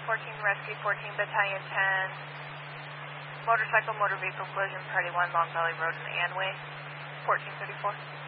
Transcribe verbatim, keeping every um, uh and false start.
fourteen, Rescue fourteen, Battalion ten, motorcycle, motor vehicle collision, Party one, Long Valley Road in Anway, fourteen thirty-four.